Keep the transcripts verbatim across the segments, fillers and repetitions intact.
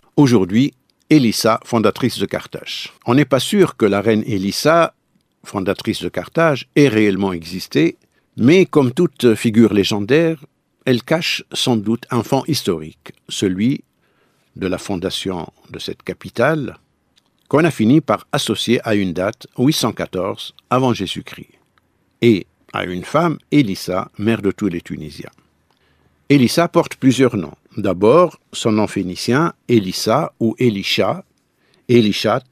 aujourd'hui Élissa, fondatrice de Carthage. On n'est pas sûr que la reine Élissa, fondatrice de Carthage, ait réellement existé, mais comme toute figure légendaire, elle cache sans doute un fond historique, celui de la fondation de cette capitale, qu'on a fini par associer à une date huit cent quatorze avant Jésus-Christ, et à une femme, Élissa, mère de tous les Tunisiens. Élissa porte plusieurs noms. D'abord, son nom phénicien, Élissa ou Elisha, Elishat,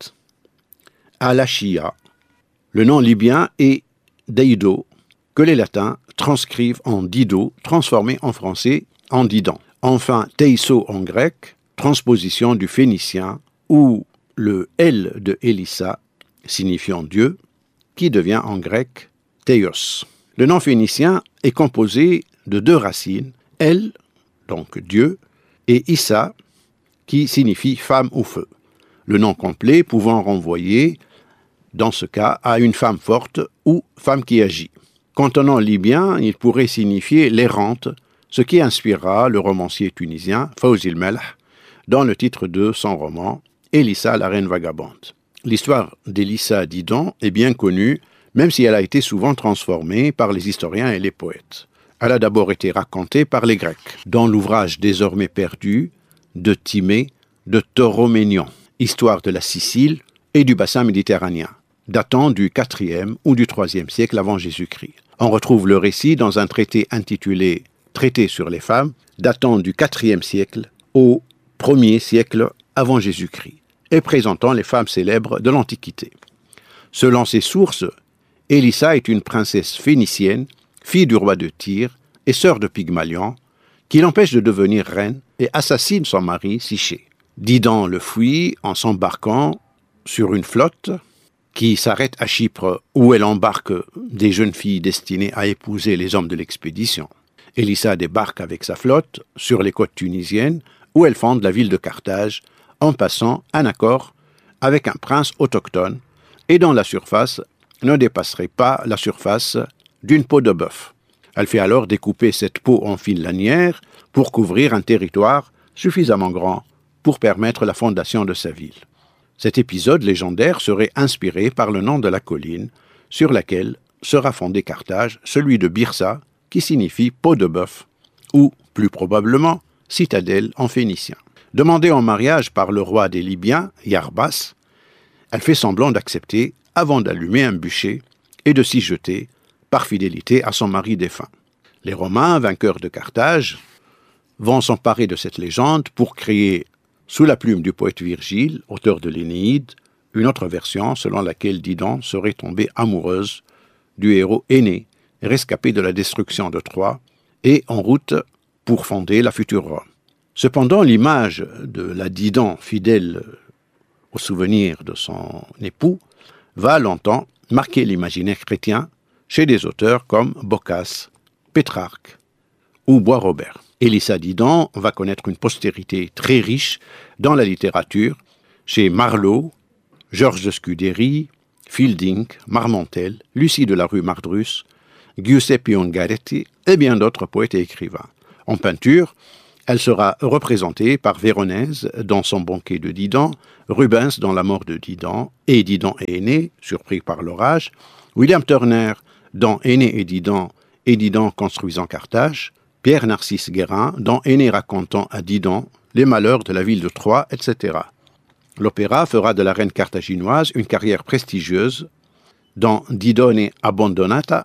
Alachia. Le nom libyen est Deido, que les latins transcrivent en Dido, transformé en français en Didon. Enfin, Teiso en grec, transposition du phénicien, ou le L de Élissa, signifiant Dieu, qui devient en grec Théos. Le nom phénicien est composé de deux racines, El, donc Dieu, et Issa, qui signifie femme ou feu. Le nom complet pouvant renvoyer, dans ce cas, à une femme forte ou femme qui agit. Quant au nom libyen, il pourrait signifier l'errante, ce qui inspirera le romancier tunisien Fawzi el-Melh dans le titre de son roman Élissa, la reine vagabonde. L'histoire d'Élissa Didon est bien connue, même si elle a été souvent transformée par les historiens et les poètes. Elle a d'abord été racontée par les Grecs, dans l'ouvrage désormais perdu de Timée de Tauroménion, Histoire de la Sicile et du bassin méditerranéen, datant du quatrième ou du troisième siècle avant Jésus-Christ. On retrouve le récit dans un traité intitulé « Traité sur les femmes », datant du quatrième siècle au premier siècle avant Jésus-Christ, et présentant les femmes célèbres de l'Antiquité. Selon ces sources, Élissa est une princesse phénicienne, fille du roi de Tyr et sœur de Pygmalion, qui l'empêche de devenir reine et assassine son mari Siché. Didon le fuit en s'embarquant sur une flotte qui s'arrête à Chypre, où elle embarque des jeunes filles destinées à épouser les hommes de l'expédition. Élissa débarque avec sa flotte sur les côtes tunisiennes, où elle fonde la ville de Carthage, en passant un accord avec un prince autochtone, et dont la surface ne dépasserait pas la surface d'une peau de bœuf. Elle fait alors découper cette peau en fines lanières pour couvrir un territoire suffisamment grand pour permettre la fondation de sa ville. Cet épisode légendaire serait inspiré par le nom de la colline sur laquelle sera fondée Carthage, celui de Byrsa, qui signifie peau de bœuf, ou, plus probablement, citadelle en phénicien. Demandée en mariage par le roi des Libyens, Yarbas, elle fait semblant d'accepter avant d'allumer un bûcher et de s'y jeter par fidélité à son mari défunt. Les Romains, vainqueurs de Carthage, vont s'emparer de cette légende pour créer, sous la plume du poète Virgile, auteur de l'Énéide, une autre version selon laquelle Didon serait tombée amoureuse du héros Énée, rescapé de la destruction de Troie, et en route pour fonder la future Rome. Cependant, l'image de la Didon fidèle au souvenir de son époux va longtemps marquer l'imaginaire chrétien chez des auteurs comme Boccace, Pétrarque ou Bois-Robert. Élissa Didon va connaître une postérité très riche dans la littérature chez Marlowe, Georges de Scudéry, Fielding, Marmontel, Lucie de la rue Mardrus, Giuseppe Ungaretti et bien d'autres poètes et écrivains. En peinture, elle sera représentée par Véronèse dans son banquet de Didon, Rubens dans la mort de Didon et Didon et Énée, surpris par l'orage, William Turner dans Énée et Didon et Didon construisant Carthage, Pierre Narcisse Guérin dans Énée racontant à Didon les malheurs de la ville de Troie, et cetera. L'opéra fera de la reine carthaginoise une carrière prestigieuse dans Didone Abbandonata,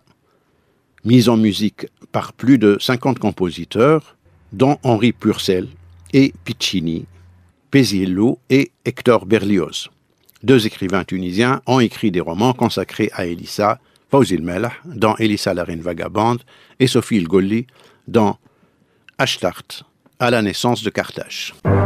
mise en musique par plus de cinquante compositeurs, dont Henri Purcell et Piccini, Paisiello et Hector Berlioz. Deux écrivains tunisiens ont écrit des romans consacrés à Élissa, Fawzi el-Melh dans Élissa la reine vagabonde et Sophie el-Golli dans Ashtart, à la naissance de Carthage.